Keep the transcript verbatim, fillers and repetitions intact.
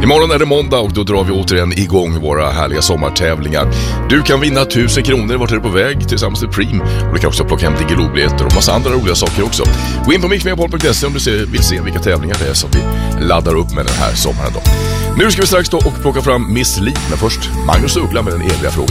Imorgon är det måndag och då drar vi återigen igång våra härliga sommartävlingar. Du kan vinna tusen kronor, vart är du på väg tillsammans med Preem. Och du kan också plocka hem Diggiloo-biljetter och massa andra roliga saker också. Gå in på mix megapol punkt se om du vill se vilka tävlingar det är som vi laddar upp med den här sommaren då. Nu ska vi strax då och plocka fram Miss Li, men först Magnus Uggla med den eviga frågan.